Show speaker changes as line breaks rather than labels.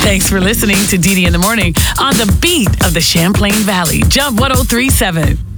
Thanks for listening to Dee Dee in the Morning on the beat of the Champlain Valley. Jump 1037.